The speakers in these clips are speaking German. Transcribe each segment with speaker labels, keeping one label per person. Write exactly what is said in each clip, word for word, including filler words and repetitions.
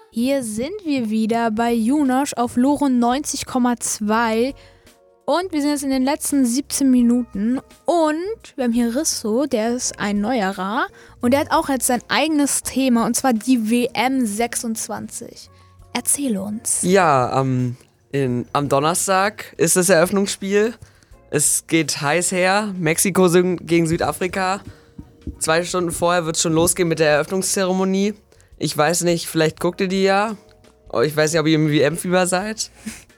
Speaker 1: Hier sind wir wieder bei Junosch auf Loro neunzig Komma zwei und wir sind jetzt in den letzten siebzehn Minuten und wir haben hier Risso, der ist ein Neuerer und der hat auch jetzt sein eigenes Thema und zwar die W M sechsundzwanzig. Erzähl uns.
Speaker 2: Ja, am, in, am Donnerstag ist das Eröffnungsspiel. Es geht heiß her. Mexiko gegen Südafrika. Zwei Stunden vorher wird es schon losgehen mit der Eröffnungszeremonie. Ich weiß nicht, vielleicht guckt ihr die ja. Ich weiß nicht, ob ihr im W M-Fieber seid.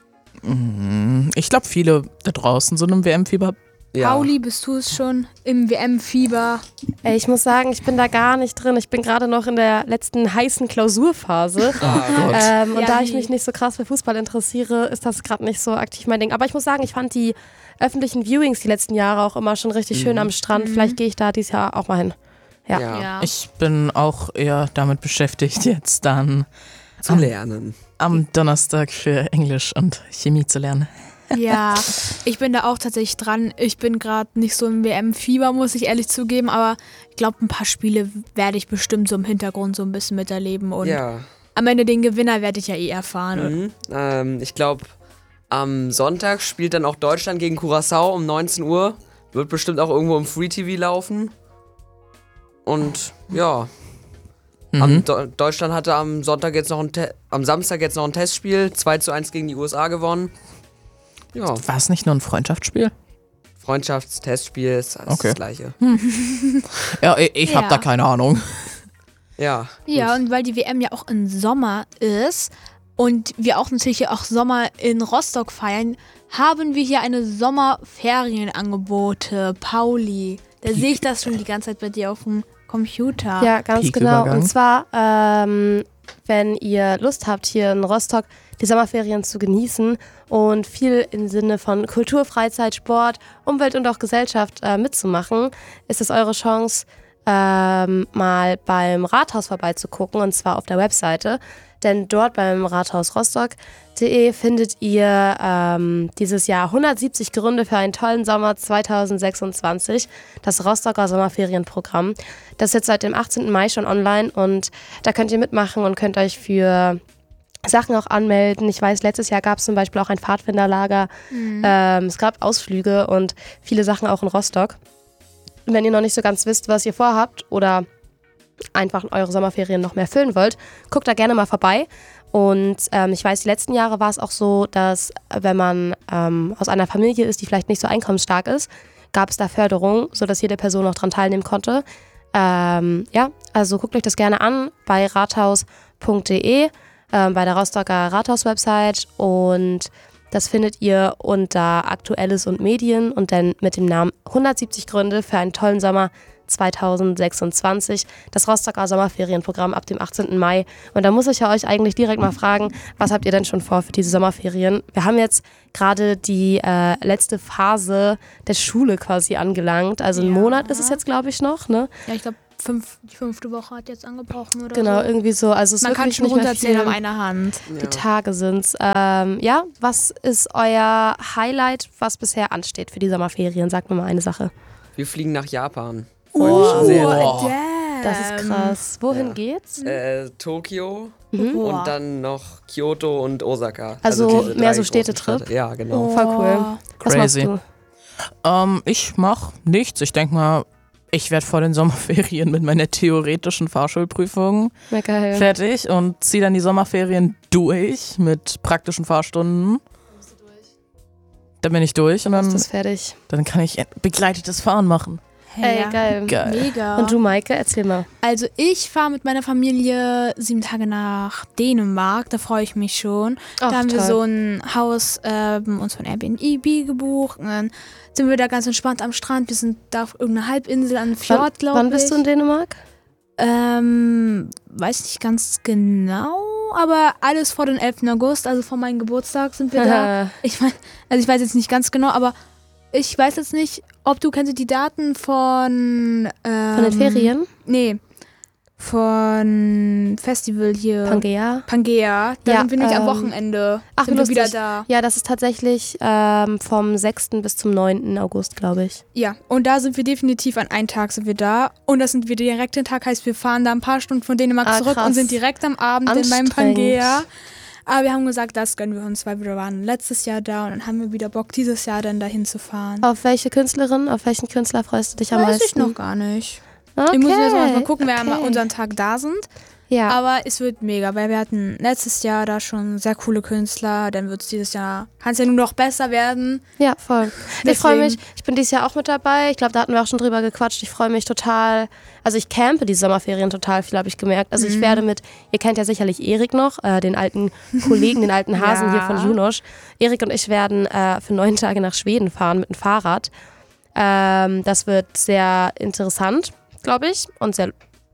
Speaker 3: Ich glaube, viele da draußen sind im W M-Fieber.
Speaker 2: Ja.
Speaker 1: Pauli, bist du es schon im W M-Fieber?
Speaker 4: Ey, ich muss sagen, ich bin da gar nicht drin. Ich bin gerade noch in der letzten heißen Klausurphase.
Speaker 2: Ah, Gott.
Speaker 4: ähm, und
Speaker 1: Ja,
Speaker 4: da
Speaker 1: wie?
Speaker 4: ich mich nicht so krass für Fußball interessiere, ist das gerade nicht so aktiv mein Ding. Aber ich muss sagen, ich fand die öffentlichen Viewings die letzten Jahre auch immer schon richtig
Speaker 2: Mhm.
Speaker 4: schön am Strand.
Speaker 1: Mhm.
Speaker 4: Vielleicht gehe ich da dieses Jahr auch mal hin. Ja.
Speaker 2: Ja.
Speaker 3: Ich bin auch eher damit beschäftigt, jetzt dann
Speaker 2: Zu lernen.
Speaker 3: am Donnerstag für Englisch und Chemie zu lernen.
Speaker 1: Ja, ich bin da auch tatsächlich dran. Ich bin gerade nicht so im W M-Fieber, muss ich ehrlich zugeben, aber ich glaube, ein paar Spiele werde ich bestimmt so im Hintergrund so ein bisschen miterleben und
Speaker 2: Ja.
Speaker 1: am Ende den Gewinner werde ich ja eh erfahren.
Speaker 2: Mhm. Ähm, ich glaube, am Sonntag spielt dann auch Deutschland gegen Curaçao um neunzehn Uhr. Wird bestimmt auch irgendwo im Free T V laufen. Und ja,
Speaker 3: Mhm.
Speaker 2: am Do- Deutschland hatte am Sonntag jetzt noch ein Te- am Samstag jetzt noch ein Testspiel, zwei zu eins gegen die U S A gewonnen. Ja,
Speaker 3: War es nicht nur ein Freundschaftsspiel?
Speaker 2: Freundschaftstestspiel ist alles
Speaker 3: Okay.
Speaker 2: das Gleiche.
Speaker 3: Ja, ich, ich
Speaker 1: Ja.
Speaker 3: habe da keine Ahnung.
Speaker 2: Ja.
Speaker 1: Ja,
Speaker 2: gut.
Speaker 1: und weil die W M ja auch im Sommer ist und wir auch natürlich auch Sommer in Rostock feiern, haben wir hier eine Sommerferienangebote. Pauli, da sehe ich das schon die ganze Zeit bei dir auf dem Computer.
Speaker 4: Ja, ganz
Speaker 3: Peak-Übergang.
Speaker 4: genau. Und zwar, ähm, wenn ihr Lust habt, hier in Rostock die Sommerferien zu genießen und viel im Sinne von Kultur, Freizeit, Sport, Umwelt und auch Gesellschaft äh, mitzumachen, ist es eure Chance, ähm, mal beim Rathaus vorbeizugucken, und zwar auf der Webseite. Denn dort beim Rathaus Rostock punkt de findet ihr ähm, dieses Jahr hundertsiebzig Gründe für einen tollen Sommer zweitausendsechsundzwanzig, das Rostocker Sommerferienprogramm. Das ist jetzt seit dem achtzehnten Mai schon online und da könnt ihr mitmachen und könnt euch für Sachen auch anmelden. Ich weiß, letztes Jahr gab es zum Beispiel auch ein Pfadfinderlager.
Speaker 1: Mhm.
Speaker 4: Ähm, es gab Ausflüge und viele Sachen auch in Rostock. Und wenn ihr noch nicht so ganz wisst, was ihr vorhabt oder einfach eure Sommerferien noch mehr füllen wollt, guckt da gerne mal vorbei. Und ähm, ich weiß, die letzten Jahre war es auch so, dass äh, wenn man ähm, aus einer Familie ist, die vielleicht nicht so einkommensstark ist, gab es da Förderung, sodass jede Person auch dran teilnehmen konnte. Ähm, ja, also guckt euch das gerne an bei rathaus punkt de, ähm, bei der Rostocker Rathaus-Website, und das findet ihr unter Aktuelles und Medien und dann mit dem Namen hundertsiebzig Gründe für einen tollen Sommer zweitausendsechsundzwanzig, das Rostocker Sommerferienprogramm ab dem achtzehnten Mai. Und da muss ich ja euch eigentlich direkt mal fragen, was habt ihr denn schon vor für diese Sommerferien? Wir haben jetzt gerade die äh, letzte Phase der Schule quasi angelangt. Also einen
Speaker 1: Ja.
Speaker 4: Monat ist es jetzt, glaube ich, noch, ne?
Speaker 1: Ja, ich glaube, fünf, die fünfte Woche hat jetzt angebrochen oder
Speaker 4: Genau,
Speaker 1: so.
Speaker 4: irgendwie so. Also es ist
Speaker 1: Man kann
Speaker 4: wirklich
Speaker 1: schon
Speaker 4: nicht mehr
Speaker 1: runterzählen
Speaker 4: viel.
Speaker 1: an einer Hand.
Speaker 4: Die Tage sind's. Ähm, ja, was ist euer Highlight, was bisher ansteht für die Sommerferien? Sagt mir mal eine Sache.
Speaker 2: Wir fliegen nach Japan.
Speaker 1: Oh,
Speaker 2: Freue mich schon sehr drauf.
Speaker 1: damn.
Speaker 4: Das ist krass. Wohin
Speaker 2: Ja.
Speaker 4: geht's?
Speaker 2: Äh, Tokio
Speaker 4: Mhm.
Speaker 1: Boah.
Speaker 2: und dann noch Kyoto und Osaka.
Speaker 4: Also
Speaker 2: diese
Speaker 4: mehr
Speaker 2: drei
Speaker 4: so
Speaker 2: großen
Speaker 4: Städtetrip?
Speaker 2: Städte. Ja, genau.
Speaker 1: Oh.
Speaker 4: Voll cool. Was
Speaker 3: Crazy.
Speaker 4: machst
Speaker 3: Ähm, ich mach nichts. Ich denke mal, ich werde vor den Sommerferien mit meiner theoretischen Fahrschulprüfung
Speaker 4: du? Mega geil.
Speaker 3: fertig und ziehe dann die Sommerferien durch mit praktischen Fahrstunden. Dann bin ich durch und
Speaker 4: Ist
Speaker 3: dann,
Speaker 4: das fertig?
Speaker 3: dann kann ich begleitetes Fahren machen.
Speaker 1: Hey,
Speaker 4: Ey,
Speaker 1: ja.
Speaker 4: geil.
Speaker 3: Geil.
Speaker 1: Mega.
Speaker 4: Und du, Maike, erzähl mal.
Speaker 1: Also ich fahre mit meiner Familie sieben Tage nach Dänemark, da freue ich mich schon.
Speaker 4: Ach,
Speaker 1: da haben wir
Speaker 4: toll.
Speaker 1: so ein Haus ähm, uns von Airbnb gebucht und dann sind wir da ganz entspannt am Strand. Wir sind da auf irgendeiner Halbinsel an einem Fjord,
Speaker 4: Wann,
Speaker 1: glaube ich.
Speaker 4: wann bist du in Dänemark?
Speaker 1: Ähm, weiß nicht ganz genau, aber alles vor den elften August, also vor meinem Geburtstag sind wir da. Ich meine, also ich weiß jetzt nicht ganz genau, aber ich weiß jetzt nicht, ob du kennst du die Daten von... Ähm,
Speaker 4: Von den Ferien?
Speaker 1: Nee, von Festival hier.
Speaker 4: Pangea.
Speaker 1: Pangea. Da
Speaker 4: Ja,
Speaker 1: sind wir nämlich am
Speaker 4: ähm,
Speaker 1: Wochenende.
Speaker 4: ach,
Speaker 1: sind wir
Speaker 4: lustig.
Speaker 1: wieder da.
Speaker 4: Ja, das ist tatsächlich ähm, vom sechsten bis zum neunten August, glaube ich.
Speaker 1: Ja, und da sind wir definitiv an einem Tag sind wir da. Und das sind wir direkt den Tag, heißt wir fahren da ein paar Stunden von Dänemark
Speaker 4: Ah,
Speaker 1: zurück
Speaker 4: krass.
Speaker 1: und sind direkt am Abend in meinem
Speaker 4: Anstrengend.
Speaker 1: Pangea. Aber wir haben gesagt, das gönnen wir uns, weil wir waren letztes Jahr da und dann haben wir wieder Bock, dieses Jahr dann dahin zu fahren.
Speaker 4: Auf welche Künstlerin, auf welchen Künstler freust du dich am
Speaker 1: Weiß
Speaker 4: meisten?
Speaker 1: ich noch gar nicht.
Speaker 4: Okay.
Speaker 1: Wir müssen jetzt mal gucken, wer
Speaker 4: okay.
Speaker 1: an unserem Tag da sind.
Speaker 4: Ja.
Speaker 1: Aber es wird mega, weil wir hatten letztes Jahr da schon sehr coole Künstler. Dann wird es dieses Jahr, kann es ja nur noch besser werden.
Speaker 4: Ja, voll. Ich
Speaker 1: Deswegen-
Speaker 4: freue mich, ich bin dieses Jahr auch mit dabei. Ich glaube, da hatten wir auch schon drüber gequatscht. Ich freue mich total. Also ich campe die Sommerferien total viel, habe ich gemerkt. Also ich
Speaker 1: Mhm.
Speaker 4: werde mit, ihr kennt ja sicherlich Erik noch, äh, den alten Kollegen, den alten Hasen
Speaker 1: Ja.
Speaker 4: hier von Junosch. Erik und ich werden äh, für neun Tage nach Schweden fahren mit dem Fahrrad. Ähm, das wird sehr interessant, glaube ich, und sehr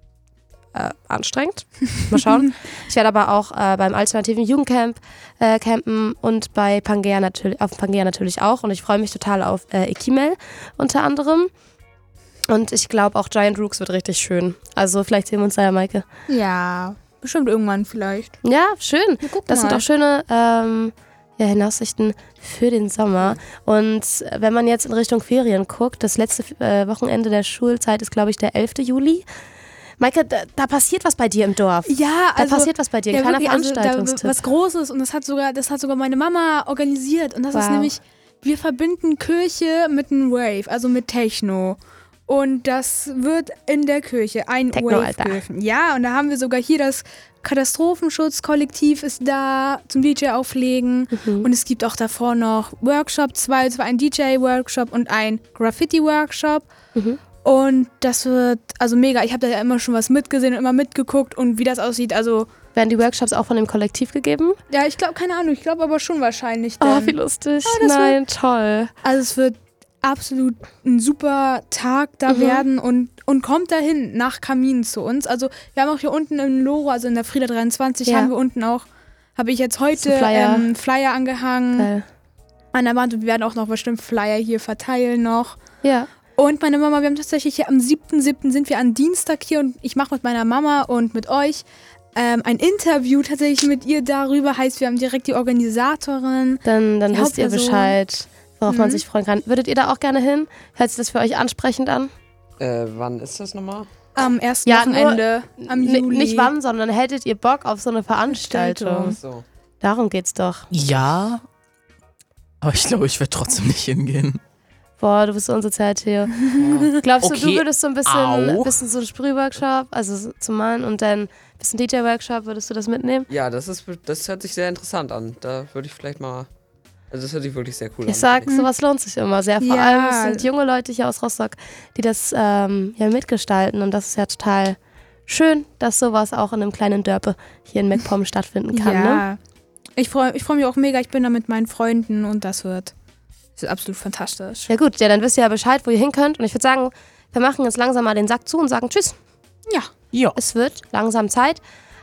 Speaker 4: äh, anstrengend. Mal schauen. Ich werde aber auch äh, beim alternativen Jugendcamp äh, campen und bei Pangea natürlich, auf Pangea natürlich auch. Und ich freue mich total auf äh, Ekimel unter anderem. Und ich glaube auch Giant Rooks wird richtig schön. Also vielleicht sehen wir uns da ja, Maike.
Speaker 1: Ja, bestimmt irgendwann vielleicht.
Speaker 4: Ja, schön.
Speaker 1: Wir gucken
Speaker 4: Das sind
Speaker 1: mal.
Speaker 4: auch schöne ähm, ja, Hinaussichten für den Sommer. Und wenn man jetzt in Richtung Ferien guckt, das letzte äh, Wochenende der Schulzeit ist, glaube ich, der elfte Juli. Maike, da, da passiert was bei dir im Dorf.
Speaker 1: Ja,
Speaker 4: Da
Speaker 1: also
Speaker 4: passiert was bei dir, ein
Speaker 1: ja,
Speaker 4: kleiner
Speaker 1: wirklich, also,
Speaker 4: Veranstaltungstipp.
Speaker 1: da, was Großes und das hat sogar, das hat sogar meine Mama organisiert und das ist
Speaker 4: Wow.
Speaker 1: nämlich, wir verbinden Kirche mit einem Rave, also mit Techno. Und das wird in der Kirche ein
Speaker 4: Techno,
Speaker 1: Rave
Speaker 4: Alter.
Speaker 1: dürfen. Ja, und da haben wir sogar hier das Katastrophenschutzkollektiv ist da zum D J auflegen.
Speaker 4: Mhm.
Speaker 1: Und es gibt auch davor noch Workshop, zwei, zwar ein D J-Workshop und ein Graffiti-Workshop.
Speaker 4: Mhm.
Speaker 1: Und das wird, also mega. Ich habe da ja immer schon was mitgesehen und immer mitgeguckt und wie das aussieht. Also,
Speaker 4: Werden die Workshops auch von dem Kollektiv gegeben?
Speaker 1: ja, ich glaube, keine Ahnung, ich glaube aber schon wahrscheinlich.
Speaker 4: Oh,
Speaker 1: Denn,
Speaker 4: wie lustig.
Speaker 1: das
Speaker 4: Nein, toll.
Speaker 1: also es wird absolut ein super Tag da
Speaker 4: Mhm.
Speaker 1: werden und, und kommt dahin nach Kamin zu uns. Also wir haben auch hier unten im Logo, also in der Frieda dreiundzwanzig,
Speaker 4: Ja.
Speaker 1: haben wir unten auch, habe ich jetzt heute
Speaker 4: So Flyer.
Speaker 1: ähm, Flyer angehangen
Speaker 4: Geil.
Speaker 1: an der Wand und wir werden auch noch bestimmt Flyer hier verteilen noch.
Speaker 4: Ja.
Speaker 1: Und meine Mama, wir haben tatsächlich hier am siebten siebten sind wir am Dienstag hier und ich mache mit meiner Mama und mit euch ähm, ein Interview tatsächlich mit ihr darüber. Heißt, wir haben direkt die Organisatorin.
Speaker 4: Dann, dann
Speaker 1: Die
Speaker 4: wisst ihr
Speaker 1: Hauptperson.
Speaker 4: Bescheid, worauf man
Speaker 1: Mhm.
Speaker 4: sich freuen kann. Würdet ihr da auch gerne hin? Hört sich das für euch ansprechend an?
Speaker 2: Äh, wann ist das nochmal?
Speaker 1: Am ersten
Speaker 4: Ja,
Speaker 1: Wochenende, am
Speaker 4: N-
Speaker 1: Juli.
Speaker 4: Nicht wann, sondern hättet ihr Bock auf so eine Veranstaltung?
Speaker 1: Veranstaltung.
Speaker 2: So.
Speaker 4: Darum geht's doch.
Speaker 3: Ja, aber ich glaube, ich werde trotzdem nicht hingehen.
Speaker 4: Boah, du bist so unsozial, Theo. Glaubst du, du
Speaker 3: Okay,
Speaker 4: würdest so ein bisschen,
Speaker 3: au.
Speaker 4: bisschen so einen Sprühworkshop, also so zum Malen und dann ein bisschen D J-Workshop, würdest du das mitnehmen?
Speaker 2: Ja, das ist, das hört sich sehr interessant an. Da würde ich vielleicht mal, also das hört sich wirklich sehr cool an.
Speaker 4: Ich sag, sowas lohnt sich immer sehr. Vor
Speaker 1: Ja.
Speaker 4: allem es sind junge Leute hier aus Rostock, die das ähm, ja mitgestalten und das ist ja total schön, dass sowas auch in einem kleinen Dörpe hier in MacPom stattfinden kann. Ne?
Speaker 1: Ja. Ich freue ich freu mich auch mega. Ich bin da mit meinen Freunden und das wird, das wird absolut fantastisch.
Speaker 4: Ja gut, ja, dann wisst ihr ja Bescheid, wo ihr hin könnt und ich würde sagen, wir machen jetzt langsam mal den Sack zu und sagen Tschüss.
Speaker 1: Ja.
Speaker 3: Ja.
Speaker 4: Es wird langsam Zeit.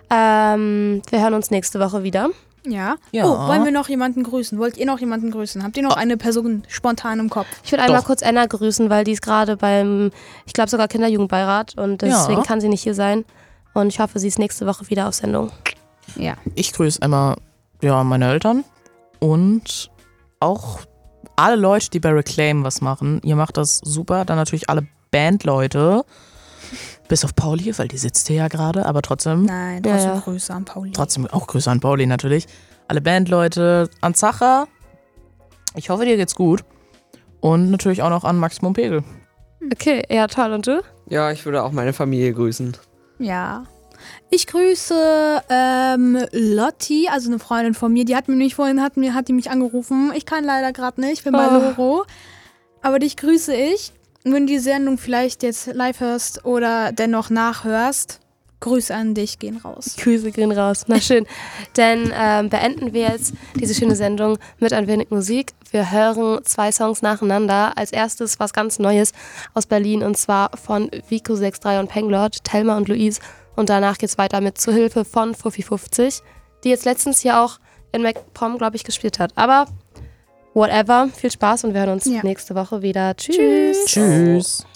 Speaker 4: Ähm, wir hören uns nächste Woche wieder.
Speaker 1: Ja.
Speaker 3: Ja.
Speaker 1: Oh, wollen wir noch jemanden grüßen? Wollt ihr noch jemanden grüßen? Habt ihr noch eine Person spontan im Kopf?
Speaker 4: Ich würde einmal
Speaker 3: Doch.
Speaker 4: kurz Anna grüßen, weil die ist gerade beim, ich glaube sogar Kinderjugendbeirat und deswegen
Speaker 3: Ja.
Speaker 4: kann sie nicht hier sein. Und ich hoffe, sie ist nächste Woche wieder auf Sendung.
Speaker 1: Ja.
Speaker 3: Ich grüße einmal ja, meine Eltern und auch alle Leute, die bei Reclaim was machen. Ihr macht das super. Dann natürlich alle Bandleute. Bis auf Pauli, weil die sitzt hier ja gerade, aber trotzdem.
Speaker 1: Nein,
Speaker 4: Ja,
Speaker 1: trotzdem
Speaker 4: ja.
Speaker 1: Grüße an Pauli.
Speaker 3: Trotzdem auch Grüße an Pauli natürlich. Alle Bandleute, an Zacher. Ich hoffe, dir geht's gut. Und natürlich auch noch an Maximum Pegel.
Speaker 4: Okay, ja toll. Und du?
Speaker 2: Ja, ich würde auch meine Familie grüßen.
Speaker 1: Ja. Ich grüße ähm, Lotti, also eine Freundin von mir. Die hat mir nicht vorhin hat mir hat die mich angerufen. Ich kann leider gerade nicht, ich bin bei
Speaker 4: Oh.
Speaker 1: Loro. Aber dich grüße ich. Und wenn du die Sendung vielleicht jetzt live hörst oder dennoch nachhörst, Grüße an dich gehen raus.
Speaker 4: Grüße gehen raus. Na schön. Dann ähm, beenden wir jetzt diese schöne Sendung mit ein wenig Musik. Wir hören zwei Songs nacheinander. Als erstes was ganz Neues aus Berlin und zwar von Vico sechs drei und Penglord, Thelma und Louise. Und danach geht's weiter mit Zuhilfe von Fuffi fünfzig, die jetzt letztens hier auch in MacPom, glaube ich, gespielt hat. Aber whatever, viel Spaß und wir hören uns
Speaker 1: Ja.
Speaker 4: nächste Woche wieder. Tschüss.
Speaker 3: Tschüss.